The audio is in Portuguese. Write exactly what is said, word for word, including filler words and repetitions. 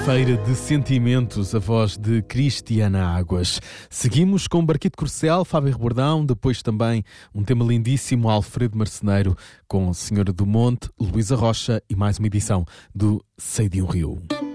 Feira de Sentimentos, a voz de Cristiana Águas. Seguimos com Barquito Corsel, Fábio Rebordão, depois também um tema lindíssimo, Alfredo Marceneiro, com Senhora do Monte, Luísa Rocha e mais uma edição do Sei de um Rio.